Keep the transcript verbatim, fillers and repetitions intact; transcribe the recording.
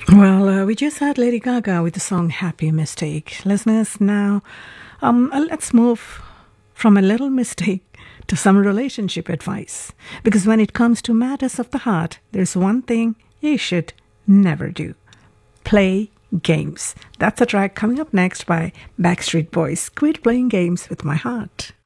Well, uh, we just had Lady Gaga with the song Happy Mistake. Listeners, now um, uh, let's move from a little mistake to some relationship advice. Because when it comes to matters of the heart, there's one thing you should never do: play games. That's a track coming up next by Backstreet Boys. Quit playing games with my heart.